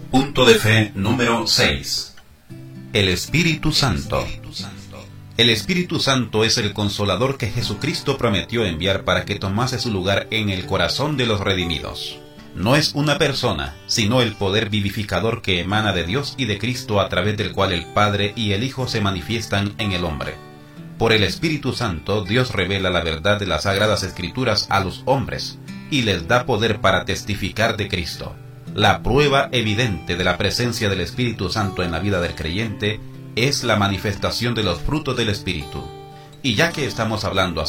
Punto de fe número 6. El Espíritu Santo. El Espíritu Santo es el Consolador que Jesucristo prometió enviar para que tomase su lugar en el corazón de los redimidos. No es una persona, sino el poder vivificador que emana de Dios y de Cristo, a través del cual el Padre y el Hijo se manifiestan en el hombre. Por el Espíritu Santo, Dios revela la verdad de las Sagradas Escrituras a los hombres y les da poder para testificar de Cristo. La prueba evidente de la presencia del Espíritu Santo en la vida del creyente es la manifestación de los frutos del Espíritu. Y ya que estamos hablando